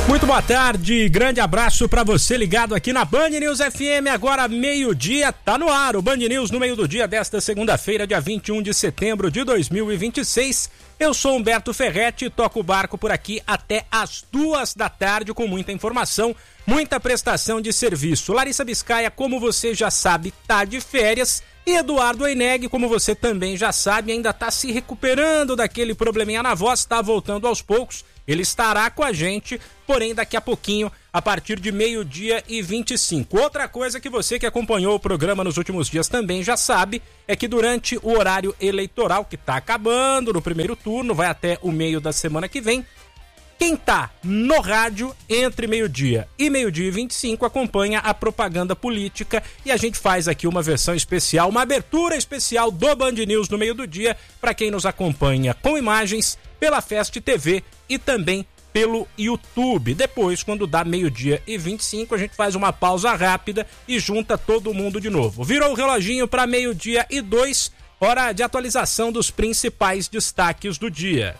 Muito boa tarde, grande abraço para você ligado aqui na Band News FM, agora meio-dia, tá no ar o Band News no meio do dia desta segunda-feira, dia 21 de setembro de 2026. Eu sou Humberto Ferretti e toco o barco por aqui até às 2h com muita informação, muita prestação de serviço. Larissa Biscaia, como você já sabe, tá de férias. E Eduardo Oineg, como você também já sabe, ainda está se recuperando daquele probleminha na voz, está voltando aos poucos. Ele estará com a gente, porém daqui a pouquinho, a partir de 12h25. Outra coisa que você que acompanhou o programa nos últimos dias também já sabe, é que durante o horário eleitoral, que está acabando no primeiro turno, vai até o meio da semana que vem, quem tá no rádio entre meio-dia e 12h25 acompanha a propaganda política e a gente faz aqui uma versão especial, uma abertura especial do Band News no meio do dia para quem nos acompanha com imagens pela Fest TV e também pelo YouTube. Depois, quando dá 12h25, a gente faz uma pausa rápida e junta todo mundo de novo. Virou o reloginho para 12h02, hora de atualização dos principais destaques do dia.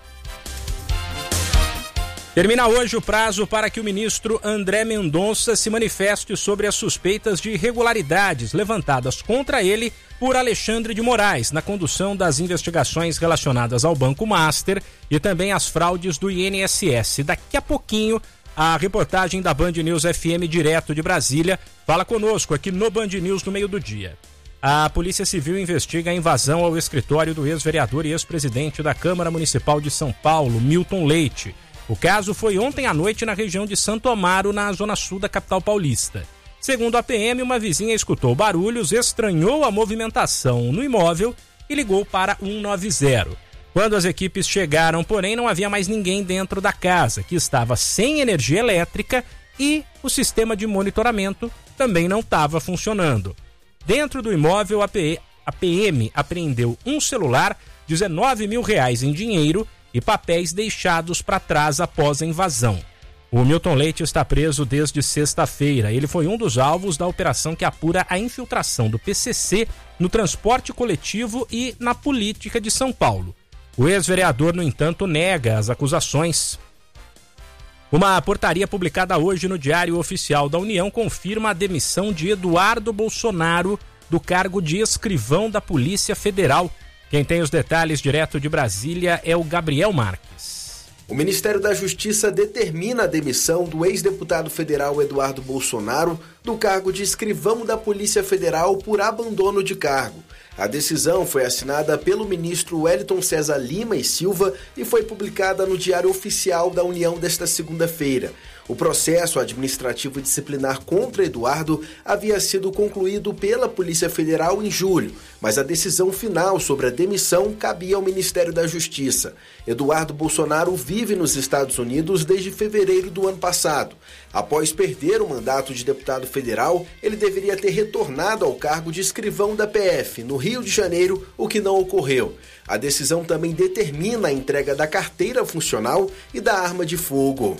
Termina hoje o prazo para que o ministro André Mendonça se manifeste sobre as suspeitas de irregularidades levantadas contra ele por Alexandre de Moraes na condução das investigações relacionadas ao Banco Master e também às fraudes do INSS. Daqui a pouquinho, a reportagem da Band News FM direto de Brasília fala conosco aqui no Band News no meio do dia. A Polícia Civil investiga a invasão ao escritório do ex-vereador e ex-presidente da Câmara Municipal de São Paulo, Milton Leite. O caso foi ontem à noite na região de Santo Amaro, na zona sul da capital paulista. Segundo a PM, uma vizinha escutou barulhos, estranhou a movimentação no imóvel e ligou para 190. Quando as equipes chegaram, porém, não havia mais ninguém dentro da casa, que estava sem energia elétrica e o sistema de monitoramento também não estava funcionando. Dentro do imóvel, a PM apreendeu um celular, R$19 mil em dinheiro e papéis deixados para trás após a invasão. O Milton Leite está preso desde sexta-feira. Ele foi um dos alvos da operação que apura a infiltração do PCC no transporte coletivo e na política de São Paulo. O ex-vereador, no entanto, nega as acusações. Uma portaria publicada hoje no Diário Oficial da União confirma a demissão de Eduardo Bolsonaro do cargo de escrivão da Polícia Federal. Quem tem os detalhes direto de Brasília é o Gabriel Marques. O Ministério da Justiça determina a demissão do ex-deputado federal Eduardo Bolsonaro do cargo de escrivão da Polícia Federal por abandono de cargo. A decisão foi assinada pelo ministro Wellington César Lima e Silva e foi publicada no Diário Oficial da União desta segunda-feira. O processo administrativo disciplinar contra Eduardo havia sido concluído pela Polícia Federal em julho, mas a decisão final sobre a demissão cabia ao Ministério da Justiça. Eduardo Bolsonaro vive nos Estados Unidos desde fevereiro do ano passado. Após perder o mandato de deputado federal, ele deveria ter retornado ao cargo de escrivão da PF, no Rio de Janeiro, o que não ocorreu. A decisão também determina a entrega da carteira funcional e da arma de fogo.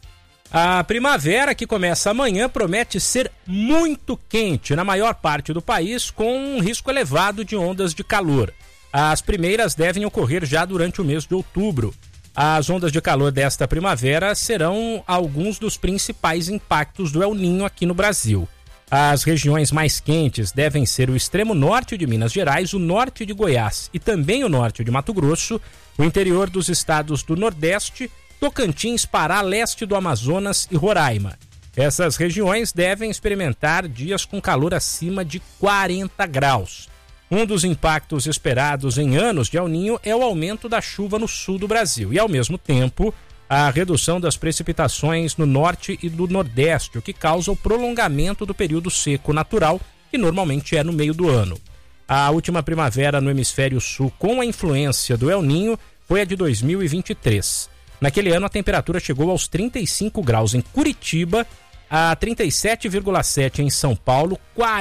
A primavera, que começa amanhã, promete ser muito quente na maior parte do país, com um risco elevado de ondas de calor. As primeiras devem ocorrer já durante o mês de outubro. As ondas de calor desta primavera serão alguns dos principais impactos do El Niño aqui no Brasil. As regiões mais quentes devem ser o extremo norte de Minas Gerais, o norte de Goiás e também o norte de Mato Grosso, o interior dos estados do Nordeste, Tocantins, Pará, leste do Amazonas e Roraima. Essas regiões devem experimentar dias com calor acima de 40 graus. Um dos impactos esperados em anos de El Niño é o aumento da chuva no sul do Brasil e, ao mesmo tempo, a redução das precipitações no norte e do nordeste, o que causa o prolongamento do período seco natural, que normalmente é no meio do ano. A última primavera no hemisfério sul com a influência do El Niño foi a de 2023. Naquele ano, a temperatura chegou aos 35 graus em Curitiba, a 37,7 em São Paulo,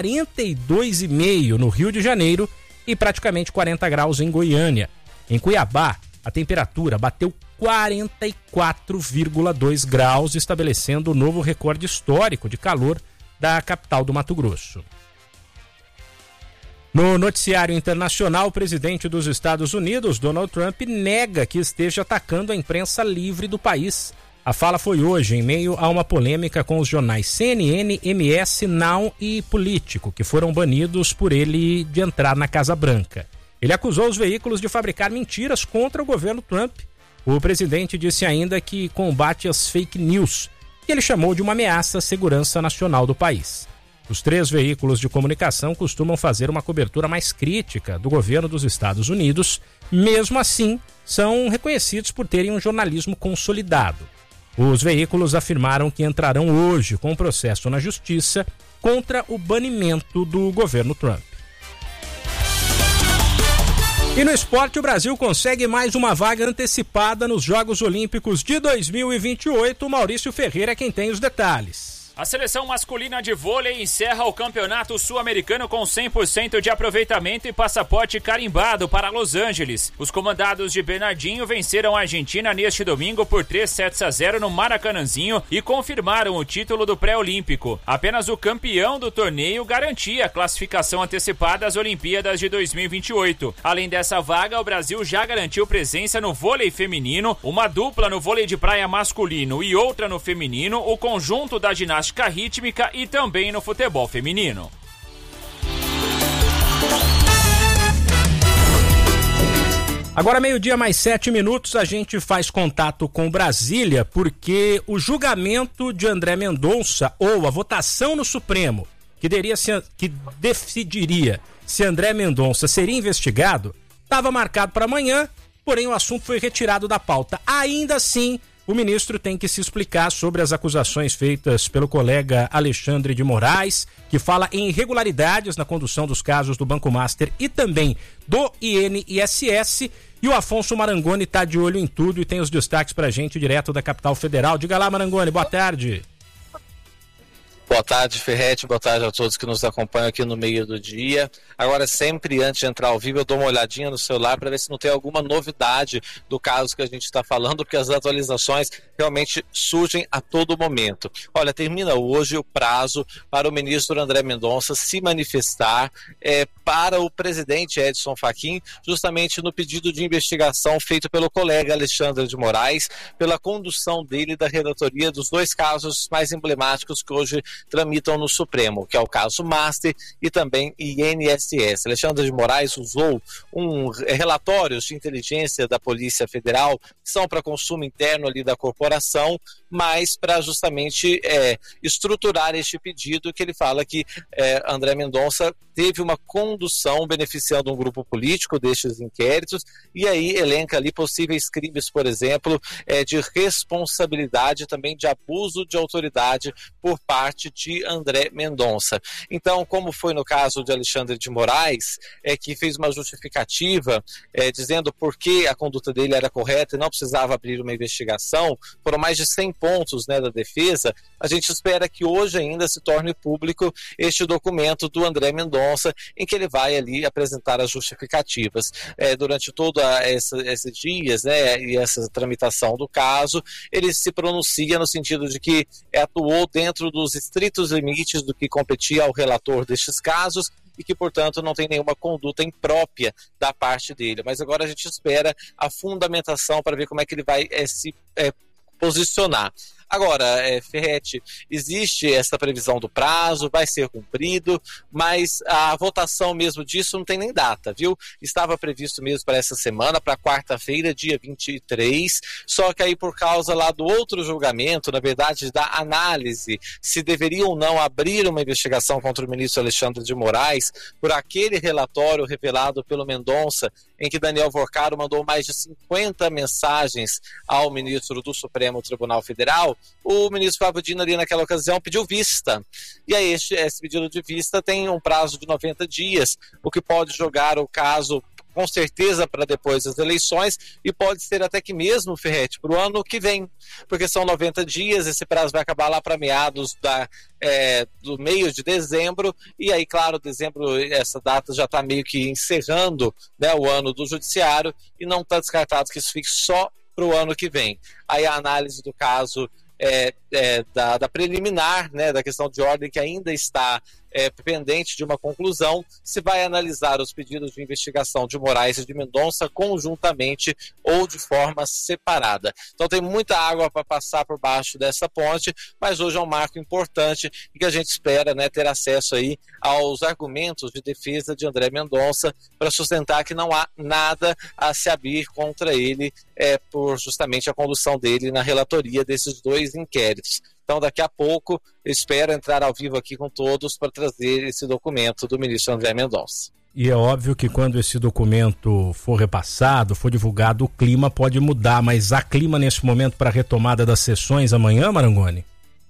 42,5 no Rio de Janeiro e praticamente 40 graus em Goiânia. Em Cuiabá, a temperatura bateu 44,2 graus, estabelecendo o novo recorde histórico de calor da capital do Mato Grosso. No noticiário internacional, o presidente dos Estados Unidos, Donald Trump, nega que esteja atacando a imprensa livre do país. A fala foi hoje, em meio a uma polêmica com os jornais CNN, MS, Now e Político, que foram banidos por ele de entrar na Casa Branca. Ele acusou os veículos de fabricar mentiras contra o governo Trump. O presidente disse ainda que combate as fake news, que ele chamou de uma ameaça à segurança nacional do país. Os 3 veículos de comunicação costumam fazer uma cobertura mais crítica do governo dos Estados Unidos, mesmo assim, são reconhecidos por terem um jornalismo consolidado. Os veículos afirmaram que entrarão hoje com um processo na justiça contra o banimento do governo Trump. E no esporte, o Brasil consegue mais uma vaga antecipada nos Jogos Olímpicos de 2028. Maurício Ferreira é quem tem os detalhes. A seleção masculina de vôlei encerra o campeonato sul-americano com 100% de aproveitamento e passaporte carimbado para Los Angeles. Os comandados de Bernardinho venceram a Argentina neste domingo por 3-0 no Maracanãzinho e confirmaram o título do pré-olímpico. Apenas o campeão do torneio garantia a classificação antecipada às Olimpíadas de 2028. Além dessa vaga, o Brasil já garantiu presença no vôlei feminino, uma dupla no vôlei de praia masculino e outra no feminino, o conjunto da ginástica rítmica e também no futebol feminino. Agora, 12:07, a gente faz contato com Brasília porque o julgamento de André Mendonça, ou a votação no Supremo, que decidiria se André Mendonça seria investigado, estava marcado para amanhã, porém o assunto foi retirado da pauta. Ainda assim, o ministro tem que se explicar sobre as acusações feitas pelo colega Alexandre de Moraes, que fala em irregularidades na condução dos casos do Banco Master e também do INSS. E o Afonso Marangoni está de olho em tudo e tem os destaques para a gente direto da capital federal. Diga lá, Marangoni, boa tarde. Boa tarde, Ferretti, boa tarde a todos que nos acompanham aqui no meio do dia. Agora, sempre antes de entrar ao vivo, eu dou uma olhadinha no celular para ver se não tem alguma novidade do caso que a gente está falando, porque as atualizações realmente surgem a todo momento. Olha, termina hoje o prazo para o ministro André Mendonça se manifestar para o presidente Edson Fachin, justamente no pedido de investigação feito pelo colega Alexandre de Moraes, pela condução dele da relatoria dos 2 casos mais emblemáticos que hoje tramitam no Supremo, que é o caso Master e também INSS. Alexandre de Moraes usou relatórios de inteligência da Polícia Federal, que são para consumo interno ali da corporação, mas para justamente estruturar este pedido que ele fala que André Mendonça teve uma condução beneficiando um grupo político destes inquéritos, e aí elenca ali possíveis crimes, por exemplo, de responsabilidade, também de abuso de autoridade por parte de André Mendonça. Então, como foi no caso de Alexandre de Moraes, que fez uma justificativa dizendo por que a conduta dele era correta e não precisava abrir uma investigação, foram mais de 100 pontos, né, da defesa. A gente espera que hoje ainda se torne público este documento do André Mendonça, em que ele vai ali apresentar as justificativas. Durante todos esses dias, né, e essa tramitação do caso, ele se pronuncia no sentido de que atuou dentro dos estritos limites do que competia ao relator destes casos e que, portanto, não tem nenhuma conduta imprópria da parte dele. Mas agora a gente espera a fundamentação para ver como é que ele vai se posicionar. Agora, Ferretti, existe essa previsão do prazo, vai ser cumprido, mas a votação mesmo disso não tem nem data, viu? Estava previsto mesmo para essa semana, para quarta-feira, dia 23, só que aí por causa lá do outro julgamento, na verdade da análise, se deveria ou não abrir uma investigação contra o ministro Alexandre de Moraes por aquele relatório revelado pelo Mendonça, em que Daniel Vorcaro mandou mais de 50 mensagens ao ministro do Supremo Tribunal Federal, o ministro Flávio Dino ali naquela ocasião pediu vista. E aí esse pedido de vista tem um prazo de 90 dias, o que pode jogar o caso com certeza para depois das eleições e pode ser até que mesmo, Ferretti, para o ano que vem, porque são 90 dias, esse prazo vai acabar lá para meados do meio de dezembro, e aí, claro, dezembro, essa data já está meio que encerrando, né, o ano do judiciário, e não está descartado que isso fique só para o ano que vem. Aí a análise do caso da preliminar, né, da questão de ordem que ainda está pendente de uma conclusão, se vai analisar os pedidos de investigação de Moraes e de Mendonça conjuntamente ou de forma separada. Então tem muita água para passar por baixo dessa ponte, mas hoje é um marco importante e que a gente espera, né, ter acesso aí aos argumentos de defesa de André Mendonça para sustentar que não há nada a se abrir contra ele por justamente a condução dele na relatoria desses 2 inquéritos. Então, daqui a pouco, eu espero entrar ao vivo aqui com todos para trazer esse documento do ministro André Mendonça. E é óbvio que quando esse documento for repassado, for divulgado, o clima pode mudar, mas há clima nesse momento para a retomada das sessões amanhã, Marangoni?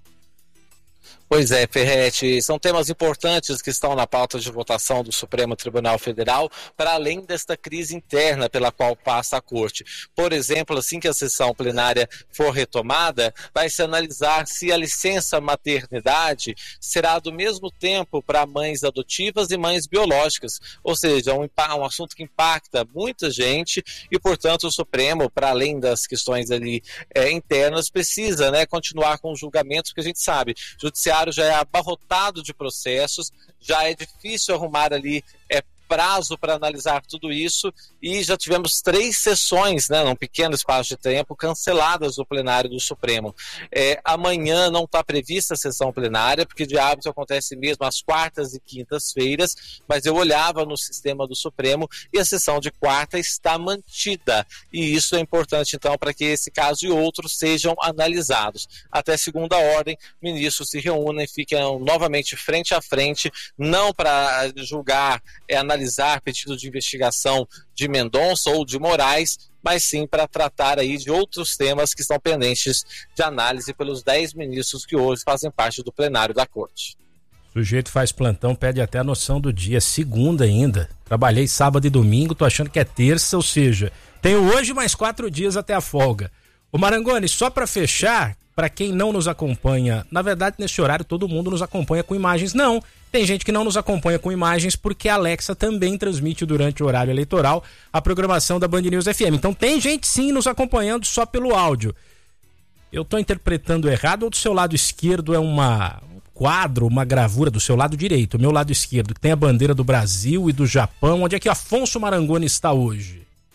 Pois é, Ferretti, são temas importantes que estão na pauta de votação do Supremo Tribunal Federal, para além desta crise interna pela qual passa a Corte. Por exemplo, assim que a sessão plenária for retomada, vai se analisar se a licença maternidade será do mesmo tempo para mães adotivas e mães biológicas, ou seja, um assunto que impacta muita gente e, portanto, o Supremo, para além das questões ali internas, precisa, né, continuar com os julgamentos, porque a gente sabe, o judiciário já é abarrotado de processos, já é difícil arrumar ali prazo para analisar tudo isso e já tivemos 3 sessões, né, num pequeno espaço de tempo, canceladas do plenário do Supremo. Amanhã não está prevista a sessão plenária, porque de hábito acontece mesmo às quartas e quintas-feiras, mas eu olhava no sistema do Supremo e a sessão de quarta está mantida. E isso é importante, então, para que esse caso e outros sejam analisados. Até segunda ordem, ministros se reúnem, ficam novamente frente a frente, não para julgar, analisar pedido de investigação de Mendonça ou de Moraes, mas sim para tratar aí de outros temas que estão pendentes de análise pelos 10 ministros que hoje fazem parte do plenário da Corte. O sujeito faz plantão, pede até a noção do dia, segunda ainda. Trabalhei sábado e domingo, tô achando que é terça, ou seja, tenho hoje mais 4 dias até a folga. Ô Marangoni, só para fechar, para quem não nos acompanha, na verdade nesse horário todo mundo nos acompanha com imagens, não. Tem gente que não nos acompanha com imagens porque a Alexa também transmite durante o horário eleitoral a programação da Band News FM. Então tem gente sim nos acompanhando só pelo áudio. Eu estou interpretando errado ou do seu lado esquerdo é um quadro, uma gravura do seu lado direito, o meu lado esquerdo, que tem a bandeira do Brasil e do Japão, onde é que Afonso Marangoni está hoje?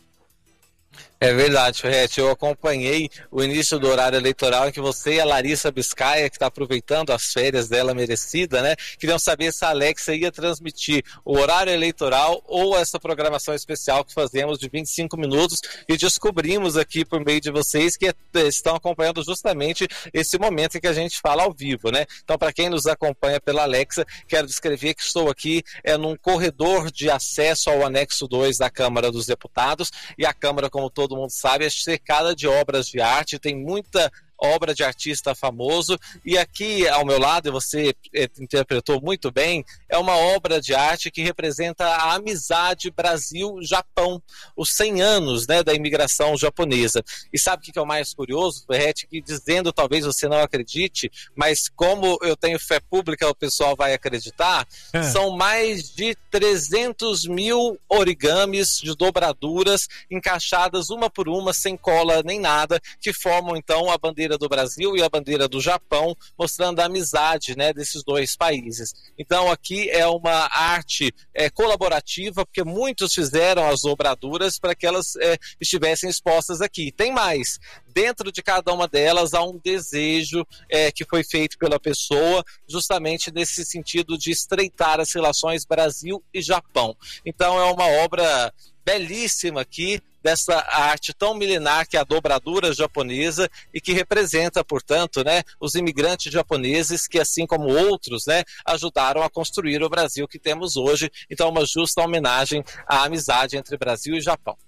É verdade, Ferretti, eu acompanhei o início do horário eleitoral em que você e a Larissa Biscaia, que está aproveitando as férias dela merecida, né, queriam saber se a Alexa ia transmitir o horário eleitoral ou essa programação especial que fazemos de 25 minutos e descobrimos aqui por meio de vocês que estão acompanhando justamente esse momento em que a gente fala ao vivo, né? Então, para quem nos acompanha pela Alexa, quero descrever que estou aqui num corredor de acesso ao anexo 2 da Câmara dos Deputados e a Câmara, como todo mundo sabe, é cercada de obras de arte, tem muita obra de artista famoso, e aqui ao meu lado, você interpretou muito bem, é uma obra de arte que representa a amizade Brasil-Japão, os 100 anos, né, da imigração japonesa. E sabe o que é o mais curioso, Ferretti? Que dizendo, talvez você não acredite, mas como eu tenho fé pública, o pessoal vai acreditar, são mais de 300 mil origamis de dobraduras encaixadas uma por uma, sem cola nem nada, que formam então a bandeira do Brasil e a bandeira do Japão, mostrando a amizade, né, desses 2 países. Então aqui é uma arte colaborativa, porque muitos fizeram as dobraduras para que elas estivessem expostas aqui. Tem mais, dentro de cada uma delas há um desejo que foi feito pela pessoa, justamente nesse sentido de estreitar as relações Brasil e Japão. Então é uma obra belíssima aqui, dessa arte tão milenar que é a dobradura japonesa e que representa, portanto, né, os imigrantes japoneses que, assim como outros, né, ajudaram a construir o Brasil que temos hoje. Então, uma justa homenagem à amizade entre Brasil e Japão.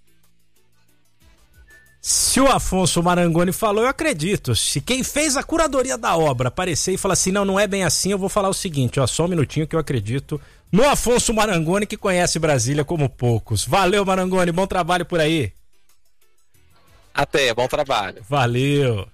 Se o Afonso Marangoni falou, eu acredito. Se quem fez a curadoria da obra aparecer e falar assim, não é bem assim, eu vou falar o seguinte, só um minutinho que eu acredito no Afonso Marangoni, que conhece Brasília como poucos. Valeu, Marangoni, bom trabalho por aí. Até, bom trabalho. Valeu.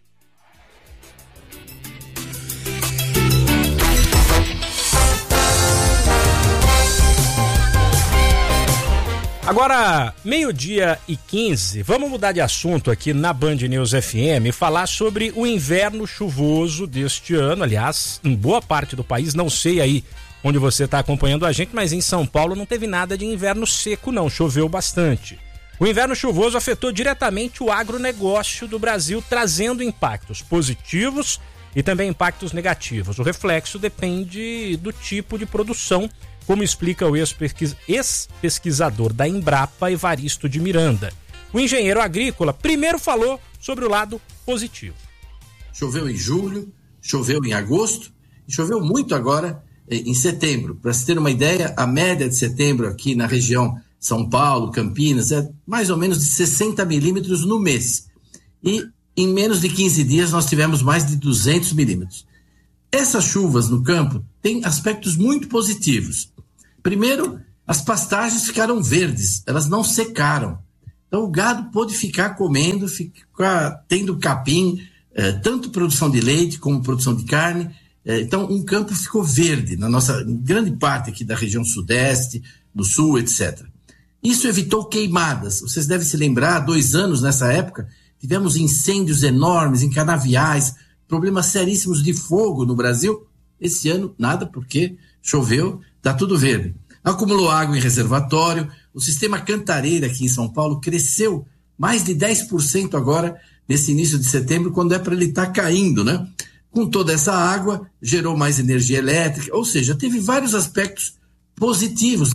Agora, 12:15, vamos mudar de assunto aqui na Band News FM e falar sobre o inverno chuvoso deste ano. Aliás, em boa parte do país, não sei aí onde você está acompanhando a gente, mas em São Paulo não teve nada de inverno seco não, choveu bastante. O inverno chuvoso afetou diretamente o agronegócio do Brasil, trazendo impactos positivos e também impactos negativos. O reflexo depende do tipo de produção, como explica o ex-pesquisador da Embrapa, Evaristo de Miranda. O engenheiro agrícola primeiro falou sobre o lado positivo. Choveu em julho, choveu em agosto e choveu muito agora em setembro. Para se ter uma ideia, a média de setembro aqui na região São Paulo, Campinas, é mais ou menos de 60 milímetros no mês. E em menos de 15 dias nós tivemos mais de 200 milímetros. Essas chuvas no campo têm aspectos muito positivos. Primeiro, as pastagens ficaram verdes, elas não secaram. Então o gado pôde ficar comendo, ficar tendo capim, tanto produção de leite como produção de carne. Então um campo ficou verde em grande parte aqui da região sudeste, do sul, etc. Isso evitou queimadas. Vocês devem se lembrar, há 2 anos nessa época, tivemos incêndios enormes em canaviais, problemas seríssimos de fogo no Brasil. Esse ano nada, porque choveu, está tudo verde. Acumulou água em reservatório, o sistema Cantareira aqui em São Paulo cresceu mais de 10% agora, nesse início de setembro, quando é para ele estar caindo, né? Com toda essa água, gerou mais energia elétrica, ou seja, teve vários aspectos positivos.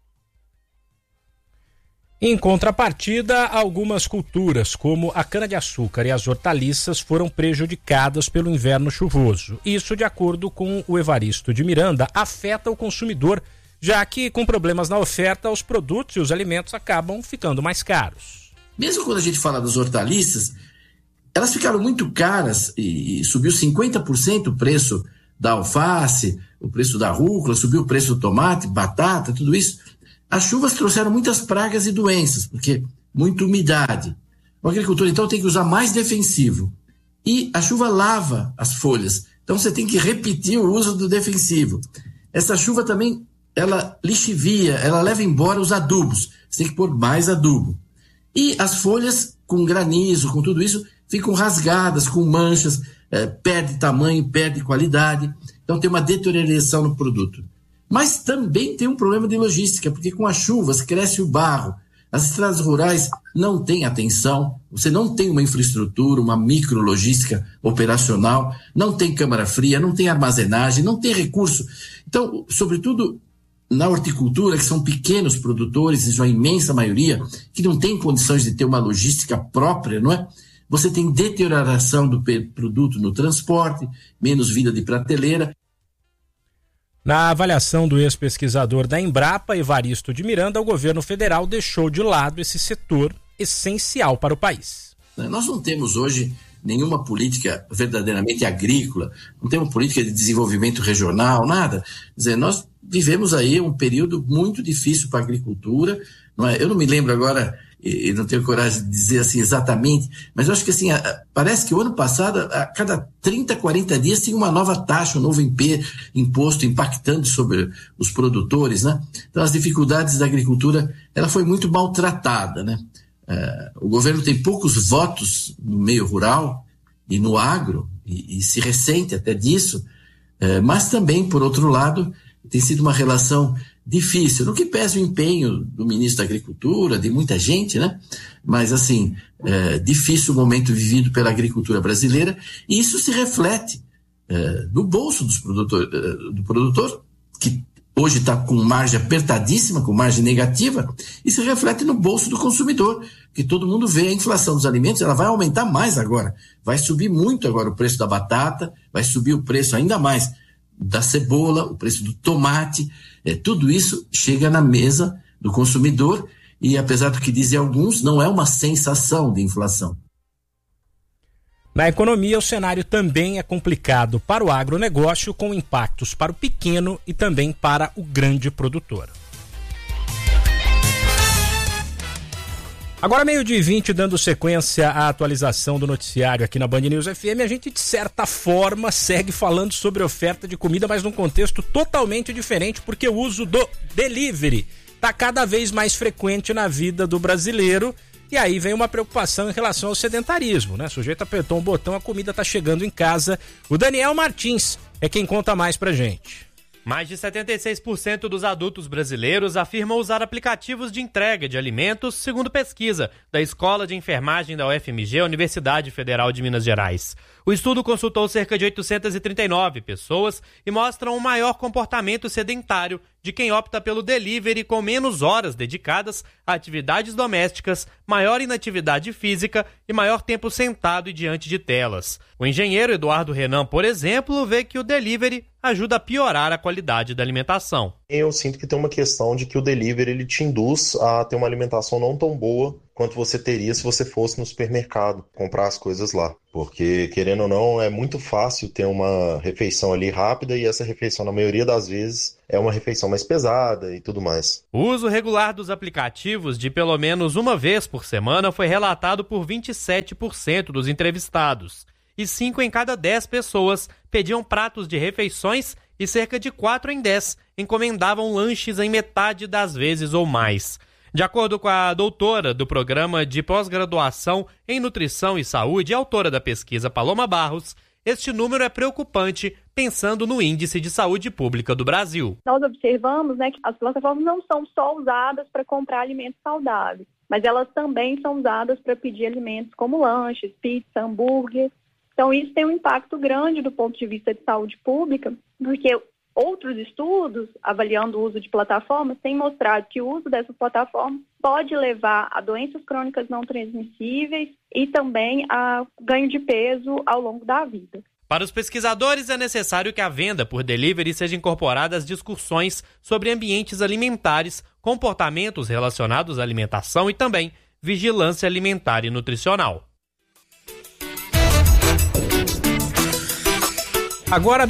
Em contrapartida, algumas culturas, como a cana-de-açúcar e as hortaliças, foram prejudicadas pelo inverno chuvoso. Isso, de acordo com o Evaristo de Miranda, afeta o consumidor, já que, com problemas na oferta, os produtos e os alimentos acabam ficando mais caros. Mesmo quando a gente fala das hortaliças, elas ficaram muito caras e subiu 50% o preço da alface, o preço da rúcula, subiu o preço do tomate, batata, tudo isso. As chuvas trouxeram muitas pragas e doenças, porque muita umidade. O agricultor, então, tem que usar mais defensivo. E a chuva lava as folhas. Então, você tem que repetir o uso do defensivo. Essa chuva também, ela lixivia, ela leva embora os adubos. Você tem que pôr mais adubo. E as folhas, com granizo, com tudo isso, ficam rasgadas, com manchas, perde tamanho, perde qualidade. Então, tem uma deterioração no produto. Mas também tem um problema de logística, porque com as chuvas cresce o barro, as estradas rurais não têm atenção, você não tem uma infraestrutura, uma micrologística operacional, não tem câmara fria, não tem armazenagem, não tem recurso. Então, sobretudo na horticultura, que são pequenos produtores, em sua imensa maioria, que não tem condições de ter uma logística própria, não é? Você tem deterioração do produto no transporte, menos vida de prateleira. Na avaliação do ex-pesquisador da Embrapa, Evaristo de Miranda, o governo federal deixou de lado esse setor essencial para o país. Nós não temos hoje nenhuma política verdadeiramente agrícola, não temos política de desenvolvimento regional, nada. Quer dizer, nós vivemos aí um período muito difícil para a agricultura, não é? Eu não me lembro agora, e não tenho coragem de dizer assim exatamente, mas eu acho que assim, parece que o ano passado, a cada 30, 40 dias tinha uma nova taxa, um novo imposto impactando sobre os produtores, né? Então as dificuldades da agricultura, ela foi muito maltratada, né? O governo tem poucos votos no meio rural e no agro, e se ressente até disso, mas também, por outro lado, tem sido uma relação difícil, no que pesa o empenho do ministro da Agricultura, de muita gente, né? Mas, assim, difícil o momento vivido pela agricultura brasileira, e isso se reflete no bolso do produtor, que hoje está com margem apertadíssima, com margem negativa, e se reflete no bolso do consumidor, que todo mundo vê a inflação dos alimentos, ela vai aumentar mais agora, vai subir muito agora o preço da batata, vai subir o preço ainda mais da cebola, o preço do tomate, tudo isso chega na mesa do consumidor e, apesar do que dizem alguns, não é uma sensação de inflação. Na economia, o cenário também é complicado para o agronegócio, com impactos para o pequeno e também para o grande produtor. Agora, 12h20, dando sequência à atualização do noticiário aqui na Band News FM, a gente, de certa forma, segue falando sobre oferta de comida, mas num contexto totalmente diferente, porque o uso do delivery está cada vez mais frequente na vida do brasileiro, e aí vem uma preocupação em relação ao sedentarismo, né? O sujeito apertou um botão, a comida está chegando em casa. O Daniel Martins é quem conta mais pra gente. Mais de 76% dos adultos brasileiros afirmam usar aplicativos de entrega de alimentos, segundo pesquisa da Escola de Enfermagem da UFMG, Universidade Federal de Minas Gerais. O estudo consultou cerca de 839 pessoas e mostra um maior comportamento sedentário de quem opta pelo delivery, com menos horas dedicadas a atividades domésticas, maior inatividade física e maior tempo sentado e diante de telas. O engenheiro Eduardo Renan, por exemplo, vê que o delivery ajuda a piorar a qualidade da alimentação. Eu sinto que tem uma questão de que o delivery ele te induz a ter uma alimentação não tão boa quanto você teria se você fosse no supermercado comprar as coisas lá. Porque, querendo ou não, é muito fácil ter uma refeição ali rápida e essa refeição, na maioria das vezes, é uma refeição mais pesada e tudo mais. O uso regular dos aplicativos de pelo menos uma vez por semana foi relatado por 27% dos entrevistados. E 5 em cada 10 pessoas pediam pratos de refeições e cerca de 4 em 10 encomendavam lanches em metade das vezes ou mais. De acordo com a doutora do Programa de Pós-Graduação em Nutrição e Saúde e autora da pesquisa Paloma Barros, este número é preocupante pensando no Índice de Saúde Pública do Brasil. Nós observamos, que as plataformas não são só usadas para comprar alimentos saudáveis, mas elas também são usadas para pedir alimentos como lanches, pizza, hambúrguer. Então isso tem um impacto grande do ponto de vista de saúde pública, porque outros estudos, avaliando o uso de plataformas, têm mostrado que o uso dessas plataformas pode levar a doenças crônicas não transmissíveis e também a ganho de peso ao longo da vida. Para os pesquisadores, é necessário que a venda por delivery seja incorporada às discussões sobre ambientes alimentares, comportamentos relacionados à alimentação e também vigilância alimentar e nutricional. Agora,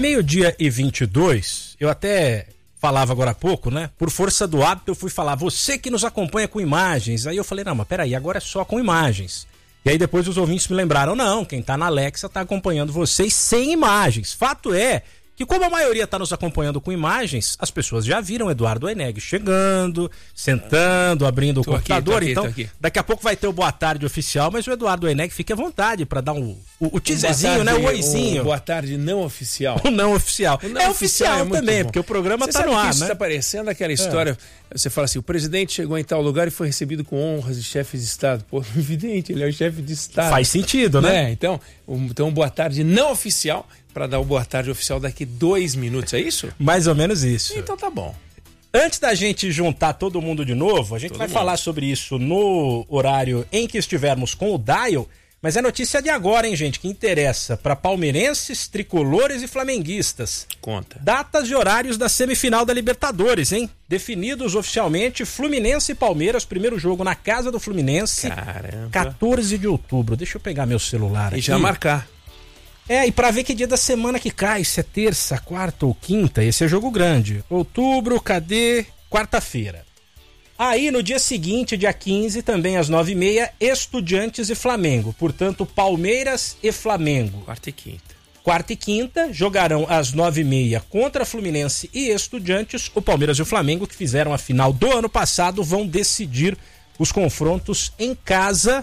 12:22, eu até falava agora há pouco, por força do hábito eu fui falar, você que nos acompanha com imagens. Aí eu falei, não, mas peraí, agora é só com imagens. E aí depois os ouvintes me lembraram, não, quem tá na Alexa tá acompanhando vocês sem imagens. Fato é que, como a maioria tá nos acompanhando com imagens, as pessoas já viram Eduardo Oeneg chegando, sentando, abrindo o computador. Então, daqui a pouco vai ter o Boa Tarde oficial, mas o Eduardo Oeneg fique à vontade para dar o teaserzinho, o oizinho. Boa Tarde não oficial. O não oficial. É oficial também, porque o programa tá no ar, Isso tá parecendo aquela história, você fala assim, o presidente chegou em tal lugar e foi recebido com honras de chefe de Estado. Pô, evidente, ele é o chefe de Estado. Faz sentido, né? Então, Boa Tarde não oficial, para dar o Boa Tarde oficial daqui 2 minutos, é isso? Mais ou menos isso. Então tá bom. Antes da gente juntar todo mundo de novo, a gente vai falar sobre isso no horário em que estivermos com o Dial, mas é notícia de agora, hein, gente, que interessa para palmeirenses, tricolores e flamenguistas. Conta. Datas e horários da semifinal da Libertadores, hein? Definidos oficialmente, Fluminense e Palmeiras, primeiro jogo na casa do Fluminense. Caramba. 14 de outubro. Deixa eu pegar meu celular aqui. E já marcar. E pra ver que dia da semana que cai, se é terça, quarta ou quinta, esse é jogo grande. Outubro, cadê? Quarta-feira. Aí no dia seguinte, dia 15, também às 9h30, Estudiantes e Flamengo. Portanto, Palmeiras e Flamengo. Quarta e quinta jogarão às 9h30 contra Fluminense e Estudiantes. O Palmeiras e o Flamengo, que fizeram a final do ano passado, vão decidir os confrontos em casa.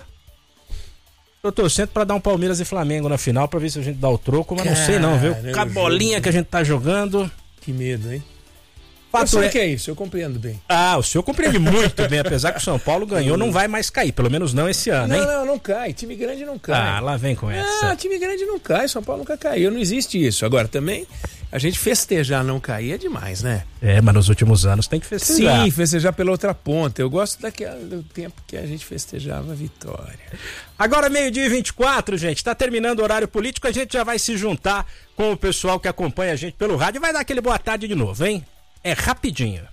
Eu torcendo pra dar um Palmeiras e Flamengo na final, pra ver se a gente dá o troco, mas não sei não, viu? Com a bolinha que a gente tá jogando. Que medo, hein? Fato eu sei que é isso, eu compreendo bem. O senhor compreende muito bem, apesar que o São Paulo ganhou, não vai mais cair, pelo menos não esse ano, hein? Não cai, time grande não cai. Lá vem com essa. Time grande não cai, São Paulo nunca caiu, não existe isso. Agora, também, a gente festejar não cair é demais, né? Mas nos últimos anos tem que festejar. Sim, festejar pela outra ponta. Eu gosto do tempo que a gente festejava a vitória. Agora 12h24, gente, tá terminando o horário político, a gente já vai se juntar com o pessoal que acompanha a gente pelo rádio e vai dar aquele boa tarde de novo, hein? É rapidinho.